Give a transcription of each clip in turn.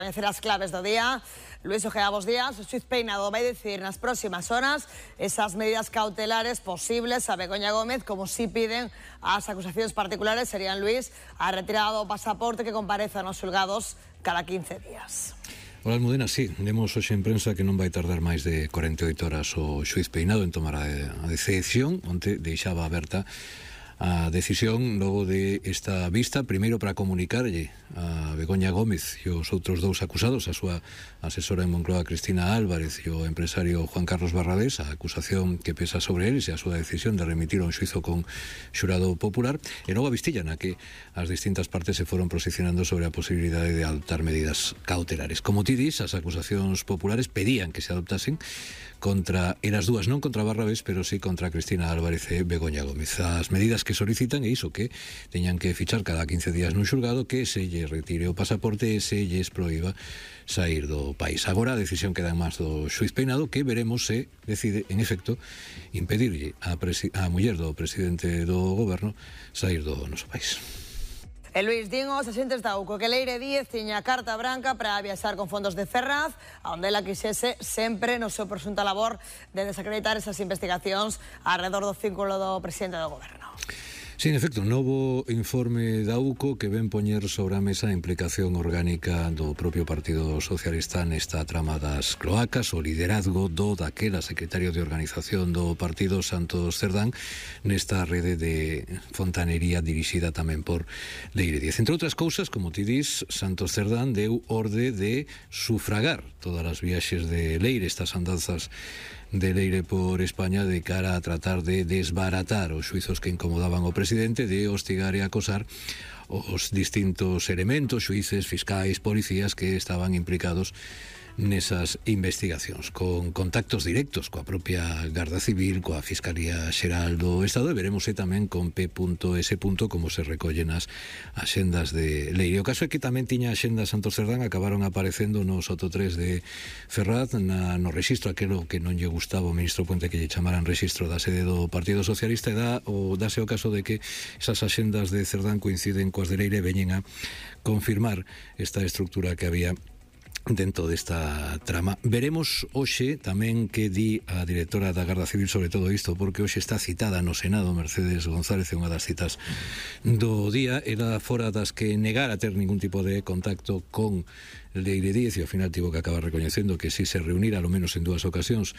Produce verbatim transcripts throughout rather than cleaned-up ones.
Coñecer as claves do día. Luís Ojeda, bos días. O xuíz Peinado vai decidir nas próximas horas esas medidas cautelares posibles a Begoña Gómez, como si piden as acusacións particulares, serían, Luís, a retirada do pasaporte que compareza nos xulgados cada quince días. Hola, Almudena, sí, lemos hoxe en prensa que non vai tardar máis de corenta e oito horas o xuíz Peinado en tomar a, a decisión, onte deixaba aberta a decisión logo de esta vista, primeiro para comunicarlle a Begoña Gómez e os outros dous acusados, a súa asesora en Moncloa Cristina Álvarez e o empresario Juan Carlos Barradés, a acusación que pesa sobre eles e a súa decisión de remitir a un xuizo con xurado popular, e logo a vistilla na que as distintas partes se foron posicionando sobre a posibilidade de adoptar medidas cautelares. Como ti dis, as acusacións populares pedían que se adoptasen contra, eras dúas, non contra Barrabés, pero sí contra Cristina Álvarez e Begoña Gómez. As medidas que solicitan é iso, que teñan que fichar cada quince días nun xulgado, que se lle retire o pasaporte e se lles proíba sair do país. Agora a decisión queda en máis do xuíz Peinado, que veremos se decide, en efecto, impedirlle a, a muller do presidente do goberno sair do noso país. E Luís, din os axentes da U C O que Leire Díez tiña carta branca para viaxar con fondos de Ferraz, onde ela quixese sempre no seu presunta labor de desacreditar esas investigacións alrededor do círculo do presidente do goberno. Sí, en efecto, novo informe da U C O que ven poñer sobre a mesa a implicación orgánica do propio Partido Socialista nesta trama das cloacas, o liderazgo do daquela secretario de organización do Partido, Santos Cerdán, nesta rede de fontanería dirixida tamén por Leire Díez. Entre outras cousas, como ti dis, Santos Cerdán deu orde de sufragar todas as viaxes de Leire, estas andanzas de Leire por España, de cara a tratar de desbaratar os xuizos que incomodaban ao presidente, de hostigar e acosar os distintos elementos, xuíces, fiscais, policías que estaban implicados nesas investigacións, con contactos directos coa propia Garda Civil, coa Fiscalía Xeral do Estado, e veremos e tamén con P S como se recollen as axendas de Leire. O caso é que tamén tiña axenda Santos Cerdán, acabaron aparecendo no Soto tres de Ferraz, na, no rexistro, aquelo que non lle gustaba o ministro Puente que lle chamaran rexistro da sede do Partido Socialista, e dá, o, dase o caso de que esas axendas de Cerdán coinciden coas de Leire e veñen a confirmar esta estructura que había dentro desta trama. Veremos hoxe tamén que di a directora da Garda Civil sobre todo isto, porque hoxe está citada no Senado Mercedes González, é unha das citas do día. Era fora das que negara ter ningún tipo de contacto con Leire Díez, e ao final tivo que acabar recoñecendo que si se reunira, ao menos en dúas ocasións,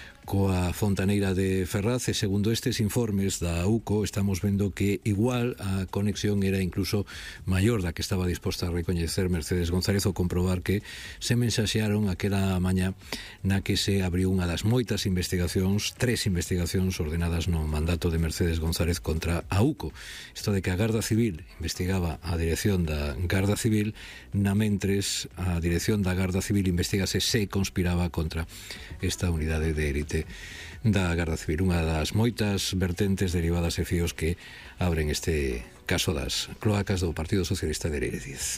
coa fontaneira de Ferraz, e segundo estes informes da U C O estamos vendo que igual a conexión era incluso maior da que estaba disposta a recoñecer Mercedes González, ao comprobar que se mensaxearon aquela mañá na que se abriu unha das moitas investigacións, tres investigacións ordenadas no mandato de Mercedes González contra a U C O. Isto de que a Garda Civil investigaba a dirección da Garda Civil, na mentres a dirección da Garda Civil investigase se conspiraba contra esta unidade de élite da Garda Civil, unha das moitas vertentes derivadas e fíos que abren este caso das cloacas do Partido Socialista de Leire Díez,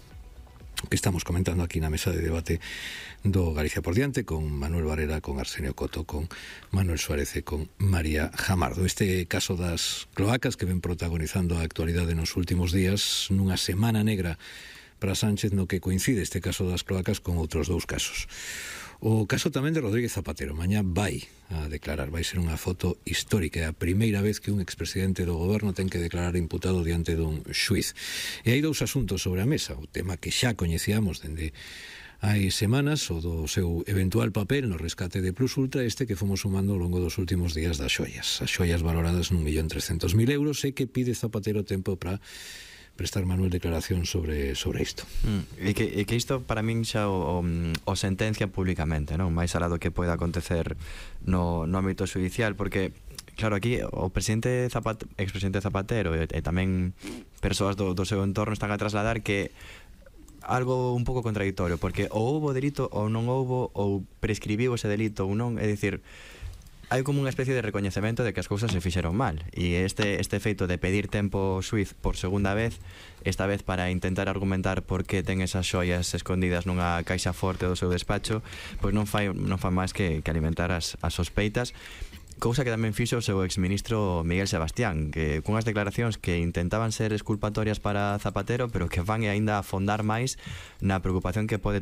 que estamos comentando aquí na mesa de debate do Galicia por Diante, con Manuel Varela, con Arsenio Coto, con Manuel Suárez e con María Jamardo. Este caso das cloacas que ven protagonizando a actualidade nos últimos días, nunha semana negra para Sánchez, no que coincide este caso das cloacas con outros dous casos. O caso tamén de Rodríguez Zapatero, mañá vai a declarar, vai ser unha foto histórica, é a primeira vez que un expresidente do goberno ten que declarar imputado diante dun xuiz. E hai dous asuntos sobre a mesa, o tema que xa coñecíamos dende hai semanas, o do seu eventual papel no rescate de Plus Ultra, este que fomos sumando ao longo dos últimos días das xoias, as xoias valoradas nun millón trescentos mil euros, e que pide Zapatero tempo para prestar Manuel declaración sobre sobre isto. Mm, e, que, e que isto para min xa o, o, o sentencia públicamente, non? Mais alá do que poida acontecer no, no ámbito judicial, porque claro, aquí o presidente Zapatero, expresidente Zapatero e, e tamén persoas do, do seu entorno están a trasladar que algo un pouco contradictorio, porque ou houbo delito ou non houbo, ou prescribiu ese delito ou non, é dicir, hai como unha especie de recoñecemento de que as cousas se fixeron mal, e este, este feito de pedir tempo xuiz por segunda vez, esta vez para intentar argumentar por que ten esas xoias escondidas nunha caixa forte do seu despacho, pois non fai, non fai máis que, que alimentar as, as sospeitas, cousa que tamén fixo o seu exministro Miguel Sebastián, que cunhas declaracións que intentaban ser exculpatorias para Zapatero, pero que van aínda a afondar máis na preocupación que pode